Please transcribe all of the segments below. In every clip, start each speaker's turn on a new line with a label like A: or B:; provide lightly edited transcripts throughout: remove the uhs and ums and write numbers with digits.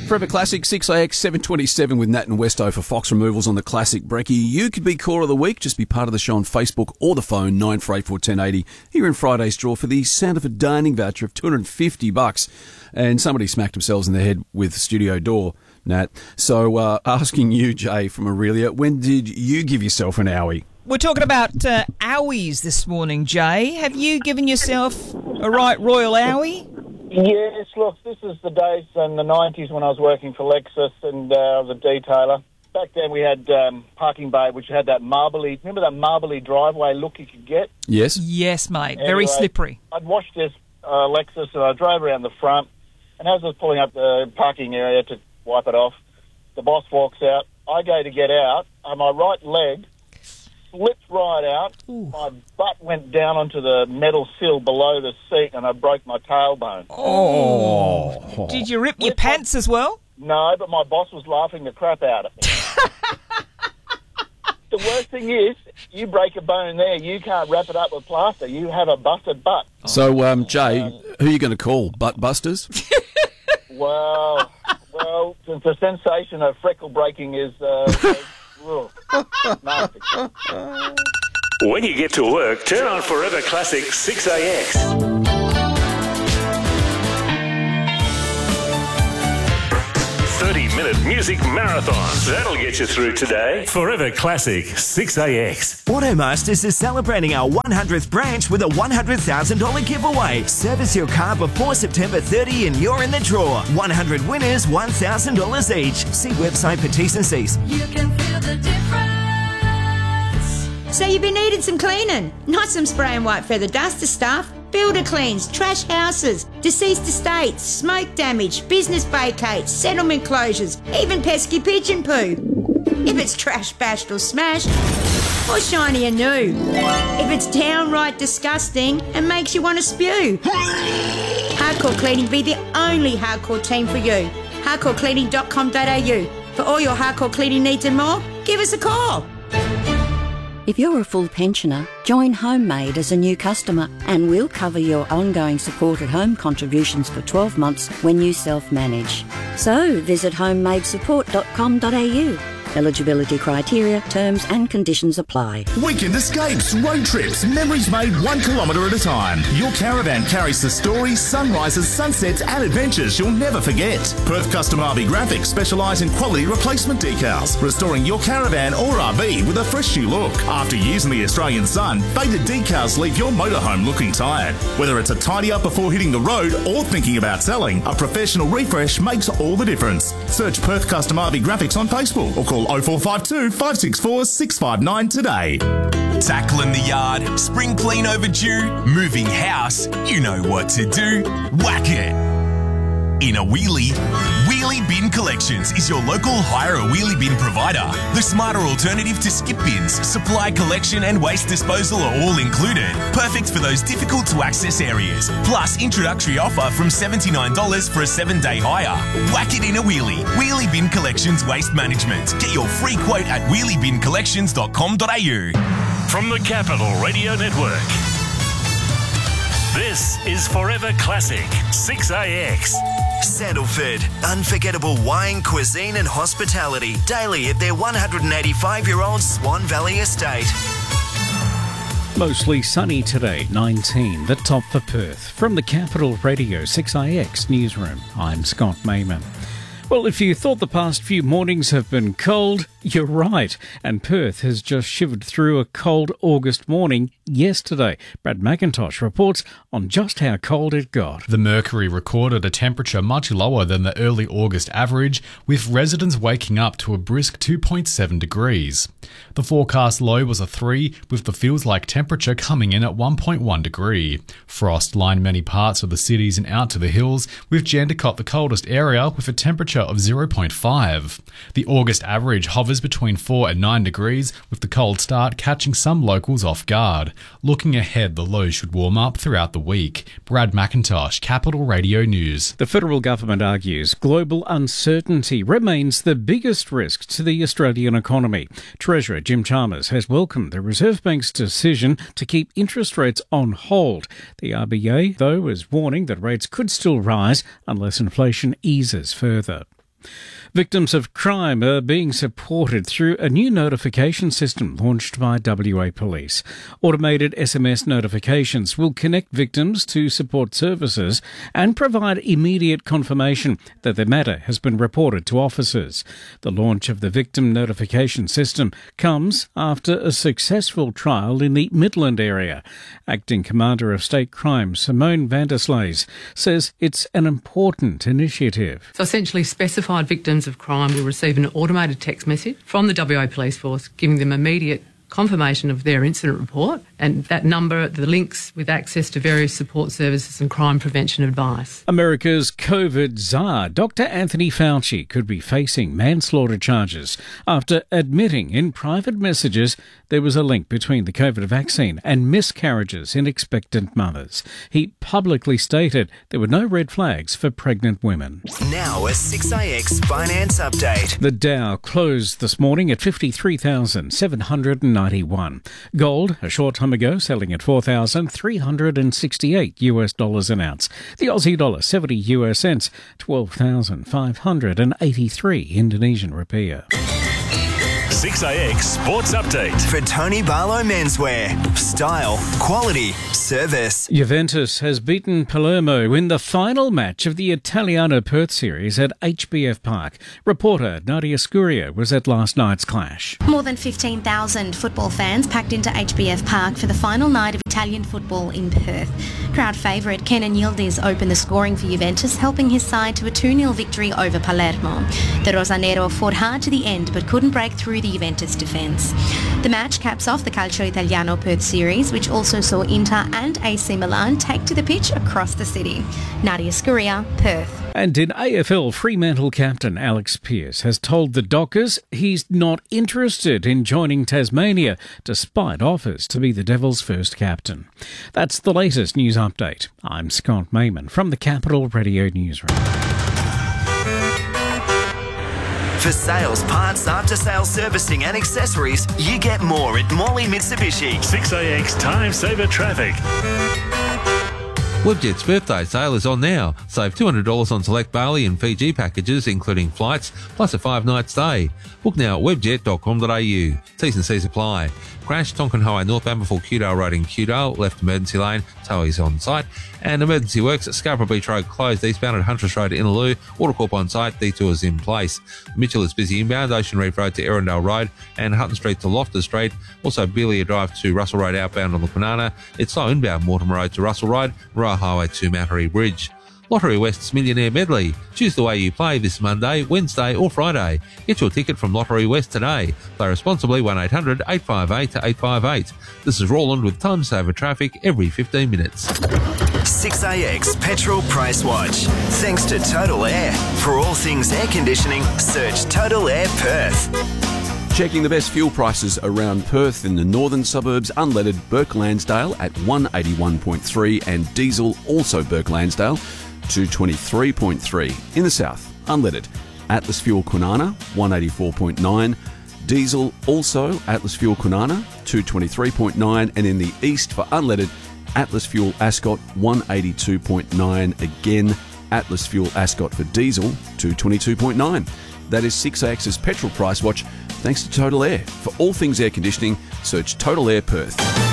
A: Forever Classic 6AX 727 with Nat and Westo for Fox Removals on the Classic Brekkie. You could be Caller of the Week. Just be part of the show on Facebook or the phone 94841080. Here in Friday's draw for the Sound of a Dining voucher of $250. And somebody smacked themselves in the head with Studio Door, Nat. So asking you, Jay from Aurelia, when did you give yourself an owie?
B: We're talking about owies this morning, Jay. Have you given yourself a right royal owie?
C: Yes, look, this is the days in the 90s when I was working for Lexus and I was a detailer. Back then we had parking bay, which had that marbly, remember that marbly driveway look you could get?
A: Yes.
B: Yes, mate.
C: Anyway,
B: very slippery.
C: I'd washed this Lexus and I drove around the front, and as I was pulling up the parking area to wipe it off, the boss walks out. I go to get out, and my right leg slipped right out. Ooh. My butt went down onto the metal sill below the seat and I broke my tailbone.
B: Oh. Did you rip your pants as well?
C: No, but my boss was laughing the crap out of me. The worst thing is, you break a bone there, you can't wrap it up with plaster. You have a busted butt.
A: So, Jay, who are you going to call? Butt Busters?
C: Well, since the sensation of freckle breaking is... nasty.
D: When you get to work, turn on Forever Classic 6AX. 30-minute music marathons. That'll get you through today. Forever Classic 6AX.
E: Automasters is celebrating our 100th branch with a $100,000 giveaway. Service your car before September 30 and you're in the draw. 100 winners, $1,000 each. See website for T's and C's.
F: You can feel the difference.
G: So you've been needing some cleaning? Not some spray and white feather duster stuff. Builder cleans, trash houses, deceased estates, smoke damage, business vacates, settlement closures, even pesky pigeon poo. If it's trash, bashed or smashed, or shiny and new. If it's downright disgusting and makes you want to spew. Hardcore Cleaning be the only hardcore team for you. hardcorecleaning.com.au. For all your hardcore cleaning needs and more, give us a call.
H: If you're a full pensioner, join HomeMade as a new customer and we'll cover your ongoing supported home contributions for 12 months when you self-manage. So visit homemadesupport.com.au. Eligibility criteria, terms and conditions apply.
I: Weekend escapes, road trips, memories made 1 kilometre at a time. Your caravan carries the stories, sunrises, sunsets and adventures you'll never forget. Perth Custom RV Graphics specialise in quality replacement decals, restoring your caravan or RV with a fresh new look. After years in the Australian sun, faded decals leave your motorhome looking tired. Whether it's a tidy up before hitting the road or thinking about selling, a professional refresh makes all the difference. Search Perth Custom RV Graphics on Facebook or call 0452 564 659 today.
J: Tackling the yard, spring clean overdue, moving house, you know what to do. Whack it! In a wheelie, Wheelie Bin Collections is your local hire a wheelie bin provider. The smarter alternative to skip bins, supply collection and waste disposal are all included. Perfect for those difficult to access areas. Plus introductory offer from $79 for a 7-day hire. Whack it in a wheelie. Wheelie Bin Collections Waste Management. Get your free quote at wheeliebincollections.com.au.
D: From the Capital Radio Network, this is Forever Classic 6AX.
E: Sandalford, unforgettable wine, cuisine and hospitality daily at their 185-year-old Swan Valley estate.
K: Mostly sunny today, 19, the top for Perth. From the Capital Radio 6AX newsroom, I'm Scott Mayman. Well, if you thought the past few mornings have been cold, you're right. And Perth has just shivered through a cold August morning yesterday. Brad McIntosh reports on just how cold it got.
L: The Mercury recorded a temperature much lower than the early August average, with residents waking up to a brisk 2.7 degrees. The forecast low was a 3, with the feels-like temperature coming in at 1.1 degree. Frost lined many parts of the cities and out to the hills, with Jandakot the coldest area with a temperature of 0.5. The August average hovers between 4 and 9 degrees, with the cold start catching some locals off guard. Looking ahead, the low should warm up throughout the week. Brad McIntosh, Capital Radio News.
K: The federal government argues global uncertainty remains the biggest risk to the Australian economy. Treasurer Jim Chalmers has welcomed the Reserve Bank's decision to keep interest rates on hold. The RBA, though, is warning that rates could still rise unless inflation eases further. Victims of crime are being supported through a new notification system launched by WA Police. Automated SMS notifications will connect victims to support services and provide immediate confirmation that their matter has been reported to officers. The launch of the victim notification system comes after a successful trial in the Midland area. Acting Commander of State Crime, Simone Vandersleys, says it's an important initiative.
F: So essentially, specified victims of crime will receive an automated text message from the WA Police Force giving them immediate confirmation of their incident report, and that number, the links with access to various support services and crime prevention advice.
K: America's COVID czar, Dr. Anthony Fauci, could be facing manslaughter charges after admitting in private messages there was a link between the COVID vaccine and miscarriages in expectant mothers. He publicly stated there were no red flags for pregnant women.
E: Now a 6AX finance update.
K: The Dow closed this morning at 53,791. Gold, a short time ago, selling at $4,368 an ounce. The Aussie dollar, 70 US cents, 12,583 Indonesian rupiah.
D: 6AX Sports Update.
E: For Tony Barlow Menswear. Style, quality, service.
K: Juventus has beaten Palermo in the final match of the Italiano Perth Series at HBF Park. Reporter Nadia Scuria was at last night's clash.
M: More than 15,000 football fans packed into HBF Park for the final night of Italian football in Perth. Crowd favourite Kenan Yildiz opened the scoring for Juventus, helping his side to a 2-0 victory over Palermo. The Rosanero fought hard to the end but couldn't break through the Juventus defence. The match caps off the Calcio Italiano Perth Series, which also saw Inter and AC Milan take to the pitch across the city. Nadia Scuria, Perth.
K: And in AFL, Fremantle captain Alex Pearce has told the Dockers he's not interested in joining Tasmania, despite offers to be the Devils' first captain. That's the latest news update. I'm Scott Mayman from the Capital Radio Newsroom.
E: For sales, parts, after-sales servicing and accessories, you get more at Morley Mitsubishi.
D: 6AX Time Saver Traffic.
N: Webjet's birthday sale is on now. Save $200 on select Bali and Fiji packages, including flights, plus a 5-night stay. Book now at webjet.com.au. T's and C's apply. Crash, Tonkin Highway northbound before Kewdale Road in Kewdale. Left emergency lane. Tow is on site. And emergency works at Scarborough Beach Road closed eastbound at Huntress Road in Innaloo. Watercorp on site. Detours in place. Mitchell is busy inbound. Ocean Reef Road to Erindale Road and Hutton Street to Loftus Street. Also Belia Drive to Russell Road outbound on the Kwinana. It's slow inbound Mortimer Road to Russell Road. Royal Highway to Mattery Bridge. Lottery West's Millionaire Medley. Choose the way you play this Monday, Wednesday or Friday. Get your ticket from Lottery West today. Play responsibly 1800 858 858. This is Roland with Time Saver Traffic every 15 minutes.
E: 6AX Petrol Price Watch. Thanks to Total Air. For all things air conditioning, search Total Air Perth.
A: Checking the best fuel prices around Perth in the northern suburbs, unleaded Burke Lansdale at 181.3 and diesel also Burke Lansdale 223.3. In the south, unleaded Atlas Fuel Kwinana 184.9, diesel also Atlas Fuel Kwinana 223.9, and in the east for unleaded Atlas Fuel Ascot 182.9, again Atlas Fuel Ascot for diesel 222.9. That is 6AX's Petrol Price Watch, thanks to Total Air. For all things air conditioning, search Total Air Perth.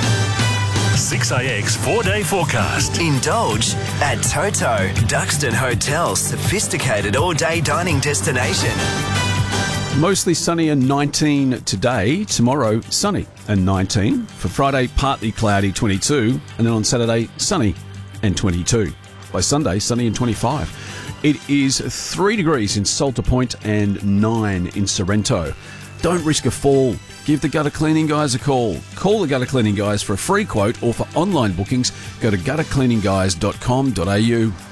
D: 6AX 4-day forecast.
E: Indulge at Toto, Duxton Hotel's sophisticated all-day dining destination.
A: Mostly sunny and 19 today. Tomorrow, sunny and 19. For Friday, partly cloudy, 22. And then on Saturday, sunny and 22. By Sunday, sunny and 25. It is 3 degrees in Salter Point and 9 in Sorrento. Don't risk a fall. Give the gutter cleaning guys a call. Call the gutter cleaning guys for a free quote, or for online bookings, go to guttercleaningguys.com.au.